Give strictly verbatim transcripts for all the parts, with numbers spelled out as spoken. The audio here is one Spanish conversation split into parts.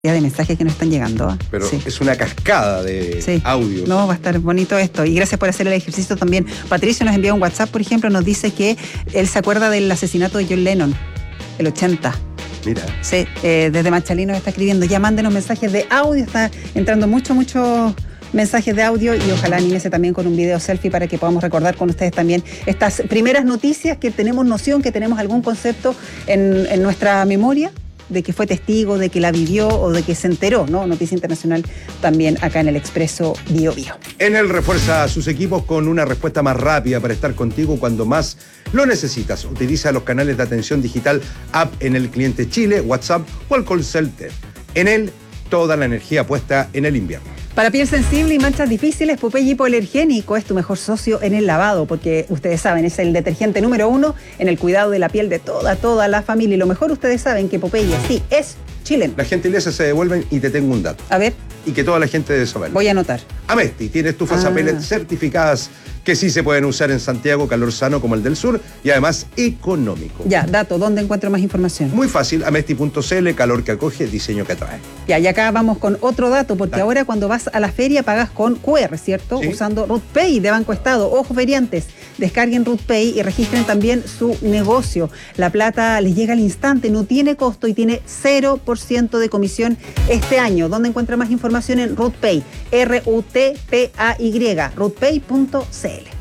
de mensajes que nos están llegando. Pero sí. es una cascada de sí. audios. No, va a estar bonito esto. Y gracias por hacer el ejercicio también. Patricio nos envía un WhatsApp, por ejemplo, nos dice que él se acuerda del asesinato de John Lennon, el ochenta. Mira. Sí, eh, desde Machalí nos está escribiendo. Ya mándenos mensajes de audio. Está entrando mucho, mucho mensajes de audio y ojalá anímese también con un video selfie para que podamos recordar con ustedes también estas primeras noticias que tenemos noción, que tenemos algún concepto en, en nuestra memoria, de que fue testigo, de que la vivió o de que se enteró, ¿no? Noticia internacional también acá en el Expreso Bio Bio. Enel refuerza a sus equipos con una respuesta más rápida para estar contigo cuando más lo necesitas. Utiliza los canales de atención digital App Enel Cliente Chile, WhatsApp o el call center. Enel, toda la energía puesta en el invierno. Para piel sensible y manchas difíciles, Popeye Hipoalergénico es tu mejor socio en el lavado, porque ustedes saben, es el detergente número uno en el cuidado de la piel de toda, toda la familia. Y lo mejor, ustedes saben que Popeye sí es chileno. Las gentilezas se devuelven y te tengo un dato. A ver. Y que toda la gente debe saberlo. Voy a anotar. Amesti tiene estufas ah. a pellet certificadas que sí se pueden usar en Santiago, calor sano como el del sur y además económico. Ya, dato, ¿dónde encuentro más información? Muy fácil, amesti punto c l, calor que acoge, diseño que atrae. Ya, y acá vamos con otro dato, porque Dale. ahora cuando vas a la feria pagas con cu erre, ¿cierto? ¿Sí? Usando RutPay de Banco Estado. Ojo, feriantes, descarguen RutPay y registren también su negocio. La plata les llega al instante, no tiene costo y tiene cero por ciento de comisión este año. ¿Dónde encuentra más información? En RutPay, R U T P A Y, rutpay punto c l.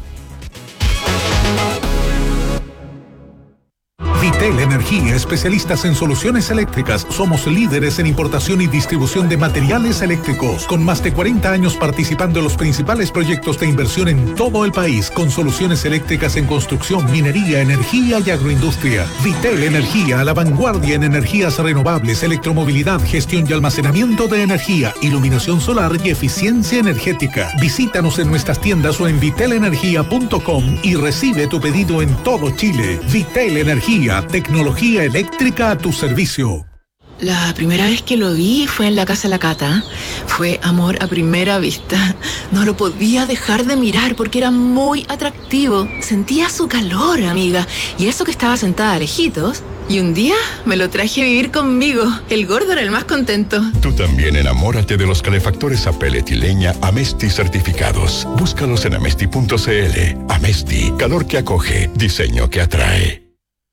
Vitel Energía, especialistas en soluciones eléctricas. Somos líderes en importación y distribución de materiales eléctricos, con más de cuarenta años participando en los principales proyectos de inversión en todo el país, con soluciones eléctricas en construcción, minería, energía y agroindustria. Vitel Energía, a la vanguardia en energías renovables, electromovilidad, gestión y almacenamiento de energía, iluminación solar y eficiencia energética. Visítanos en nuestras tiendas o en vitel energía punto com y recibe tu pedido en todo Chile. Vitel Energía, tecnología eléctrica a tu servicio. La primera vez que lo vi fue en la casa de la Cata. Fue amor a primera vista. No lo podía dejar de mirar porque era muy atractivo. Sentía su calor, amiga. Y eso que estaba sentada a lejitos. Y un día me lo traje a vivir conmigo. El gordo era el más contento. Tú también enamórate de los calefactores a pellet y leña Amesti certificados. Búscalos en amesti punto c l. Amesti, calor que acoge, diseño que atrae.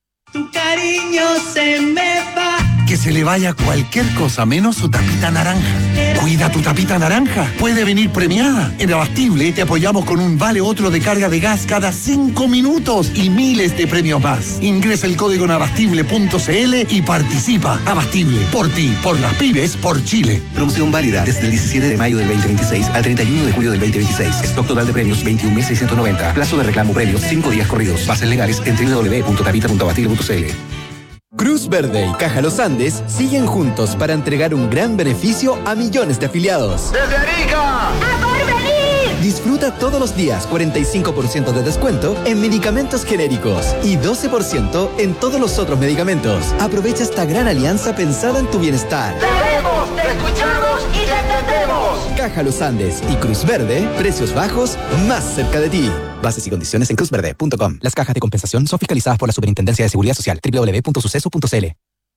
Tu cariño se me va. Que se le vaya cualquier cosa menos su tapita naranja. Cuida tu tapita naranja. Puede venir premiada. En Abastible te apoyamos con un vale otro de carga de gas cada cinco minutos y miles de premios más. Ingresa el código en abastible punto c l y participa. Abastible, por ti, por las pymes, por Chile. Promoción válida desde el diecisiete de mayo del veinte veintiséis al treinta y uno de julio del veinte veintiséis. Stock total de premios veintiún mil seiscientos noventa. Plazo de reclamo premios cinco días corridos. Bases legales en doble u doble u doble u punto tapita punto abastible punto c l. Cruz Verde y Caja Los Andes siguen juntos para entregar un gran beneficio a millones de afiliados. ¡Desde Arica! ¡A Porvenir! Disfruta todos los días cuarenta y cinco por ciento de descuento en medicamentos genéricos y doce por ciento en todos los otros medicamentos. Aprovecha esta gran alianza pensada en tu bienestar. ¡Te vemos, te escuchamos y te entendemos! Caja Los Andes y Cruz Verde, precios bajos más cerca de ti. Bases y condiciones en cruz verde punto com. Las cajas de compensación son fiscalizadas por la Superintendencia de Seguridad Social. doble u doble u doble u punto suceso punto c l.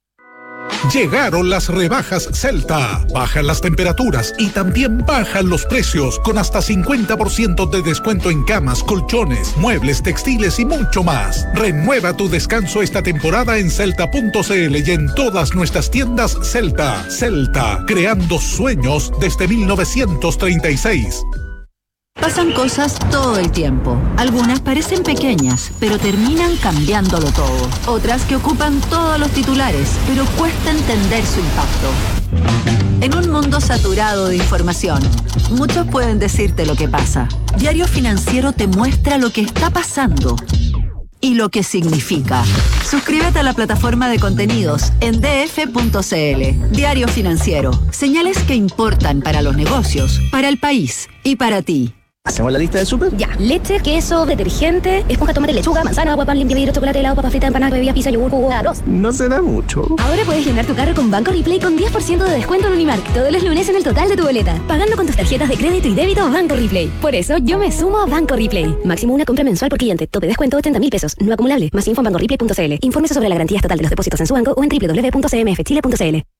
Llegaron las rebajas Celta. Bajan las temperaturas y también bajan los precios, con hasta cincuenta por ciento de descuento en camas, colchones, muebles, textiles y mucho más. Renueva tu descanso esta temporada en celta punto c l y en todas nuestras tiendas Celta. Celta, creando sueños desde mil novecientos treinta y seis. Pasan cosas todo el tiempo. Algunas parecen pequeñas, pero terminan cambiándolo todo. Otras que ocupan todos los titulares, pero cuesta entender su impacto. En un mundo saturado de información, muchos pueden decirte lo que pasa. Diario Financiero te muestra lo que está pasando y lo que significa. Suscríbete a la plataforma de contenidos en d f punto c l. Diario Financiero. Señales que importan para los negocios, para el país y para ti. ¿Hacemos la lista del súper? Ya. Leche, queso, detergente, esponja, tomate, lechuga, manzana, agua, pan, limpia, vidrio, chocolate, helado, papa frita, empanada, bebida, pizza, yogur, jugo, arroz. No será mucho. Ahora puedes llenar tu carro con Banco Replay con diez por ciento de descuento en Unimark todos los lunes en el total de tu boleta. Pagando con tus tarjetas de crédito y débito Banco Replay. Por eso yo me sumo a Banco Replay. Máximo una compra mensual por cliente. Tope descuento ochenta mil pesos. No acumulable. Más info en banco replay punto c l. Infórmese sobre la garantía estatal de los depósitos en su banco o en doble u doble u doble u punto c m f chile punto c l.